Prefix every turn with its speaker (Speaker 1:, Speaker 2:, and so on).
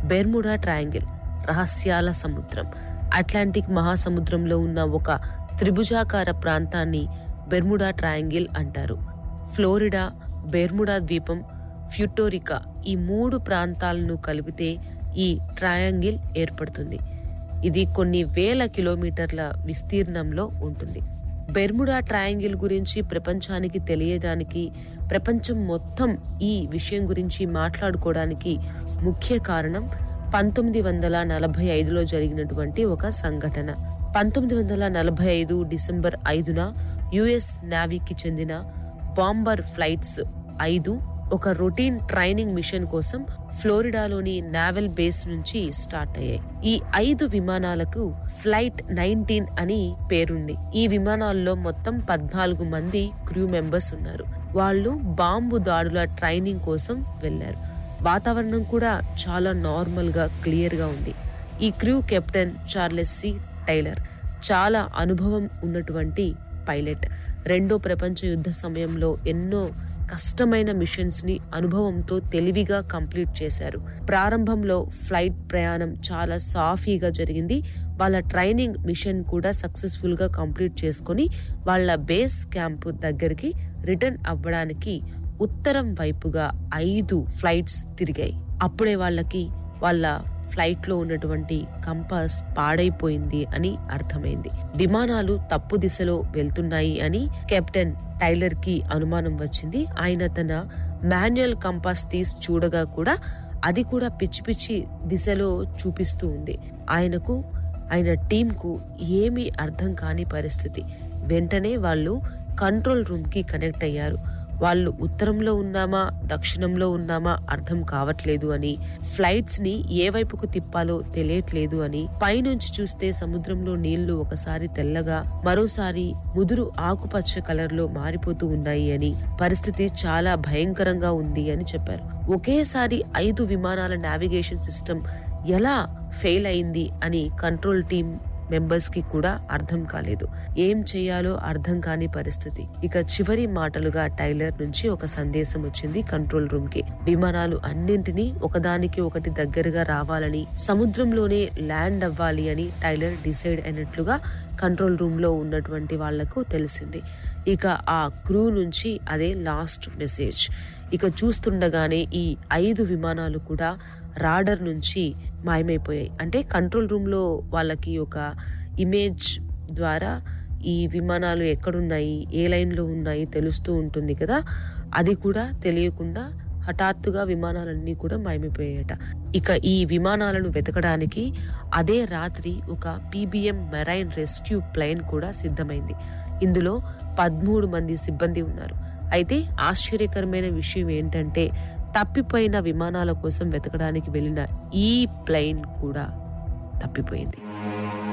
Speaker 1: Bermuda triangle, రహస్యాల సముద్రం. Atlantic మహాసముద్రంలో ఉన్న ఒక త్రిభుజాకార ప్రాంతాన్ని బెర్ముడా ట్రయాంగిల్ అంటారు. ఫ్లోరిడా, బెర్ముడా ద్వీపం, ప్యూర్టోరికా ఈ 3 ప్రాంతాలను కలిపితే ఈ ట్రయాంగిల్ ఏర్పడుతుంది. ఇది కొన్ని వేల కిలోమీటర్ల విస్తీర్ణంలో ఉంటుంది. బెర్ముడా ట్రయాంగిల్ గురించి ప్రపంచానికి తెలియడానికి, ప్రపంచం మొత్తం ఈ విషయం గురించి మాట్లాడుకోవడానికి ముఖ్య కారణం 1945లో జరిగినటువంటి ఒక సంఘటన. 1945 డిసెంబర్ 5న యుఎస్ నేవీకి చెందిన బాంబర్ ఫ్లైట్స్ 5 ఒక రొటీన్ ట్రైనింగ్ మిషన్ కోసం ఫ్లోరిడాలోని నావల్ బేస్ నుంచి స్టార్ట్ అయ్యాయి. ఈ 5 విమానాలకు ఫ్లైట్ 19 అని పేరుంది. ఈ విమానాల్లో మొత్తం 14 మంది క్రూ మెంబర్స్ ఉన్నారు. వాళ్ళు బాంబు దాడుల ట్రైనింగ్ కోసం వెళ్లారు. వాతావరణం కూడా చాలా నార్మల్ గా, క్లియర్ గా ఉంది. ఈ crew captain Charles C. Tailor చాలా అనుభవం ఉన్నటువంటి పైలట్. 2వ ప్రపంచ యుద్ధ సమయంలో ఎన్నో కష్టమైన మిషన్స్ ని అనుభవంతో తెలివిగా కంప్లీట్ చేశారు. ప్రారంభంలో ఫ్లైట్ ప్రయాణం చాలా సాఫీగా జరిగింది. వాళ్ళ ట్రైనింగ్ మిషన్ కూడా సక్సెస్ఫుల్ గా కంప్లీట్ చేసుకుని వాళ్ళ బేస్ క్యాంప్ దగ్గరికి రిటర్న్ అవ్వడానికి ఉత్తరం వైపుగా 5 ఫ్లైట్స్ తిరిగాయి. అప్పుడే వాళ్ళకి వాళ్ళ ఫ్లైట్ లో ఉన్నటువంటి కంపాస్ పాడైపోయింది అని అర్థమైంది. విమానాలు తప్పు దిశలో వెళ్తున్నాయి అని కెప్టెన్ టైలర్ కి అనుమానం వచ్చింది. ఆయన తన మాన్యువల్ కంపాస్ తీసి చూడగా కూడా అది కూడా పిచ్చి పిచ్చి దిశలో చూపిస్తూ ఉంది. ఆయన టీమ్ కు ఏమీ అర్థం కాని పరిస్థితి. వెంటనే వాళ్ళు కంట్రోల్ రూమ్ కి కనెక్ట్ అయ్యారు. వాళ్ళు ఉత్తరంలో ఉన్నామా, దక్షిణంలో ఉన్నామా అర్థం కావట్లేదు అని, ఫ్లైట్స్ ని ఏ వైపుకు తిప్పాలో తెలియట్లేదు అని, పైనుంచి చూస్తే సముద్రంలో నీళ్లు ఒకసారి తెల్లగా, మరోసారి ముదురు ఆకుపచ్చ కలర్ లో మారిపోతూ ఉన్నాయి అని, పరిస్థితి చాలా భయంకరంగా ఉంది అని చెప్పారు. ఒకేసారి 5 విమానాల నావిగేషన్ సిస్టమ్ ఎలా ఫెయిల్ అయింది అని కంట్రోల్ టీమ్ మెంబర్స్ కి కూడా అర్థం కాలేదు. ఏం చేయాలో అర్థం కాని పరిస్థితి. ఇక చివరి మాటలుగా టైలర్ నుంచి ఒక సందేశం వచ్చింది కంట్రోల్ రూమ్ కి. విమానాలు అన్నింటినీ ఒకదానికి ఒకటి దగ్గరగా రావాలని, సముద్రంలోనే ల్యాండ్ అవ్వాలి అని టైలర్ డిసైడ్ అయినట్లుగా కంట్రోల్ రూమ్ లో ఉన్నటువంటి వాళ్లకు తెలిసింది. ఇక ఆ క్రూ నుంచి అదే లాస్ట్ మెసేజ్. ఇక చూస్తుండగానే ఈ 5 విమానాలు కూడా రాడర్ నుంచి మాయమైపోయాయి. అంటే కంట్రోల్ రూమ్ లో వాళ్ళకి ఒక ఇమేజ్ ద్వారా ఈ విమానాలు ఎక్కడున్నాయి, ఏ లైన్ లో ఉన్నాయి తెలుస్తూ ఉంటుంది కదా. అది కూడా తెలియకుండా హఠాత్తుగా విమానాలన్నీ కూడా మాయమైపోయాయట. ఇక ఈ విమానాలను వెతకడానికి అదే రాత్రి ఒక PBM మెరైన్ రెస్క్యూ ప్లేన్ కూడా సిద్ధమైంది. ఇందులో 13 మంది సిబ్బంది ఉన్నారు. అయితే ఆశ్చర్యకరమైన విషయం ఏంటంటే తప్పిపోయిన విమానాల కోసం వెతకడానికి వెళ్లిన ఈ ప్లేన్ కూడా తప్పిపోయింది.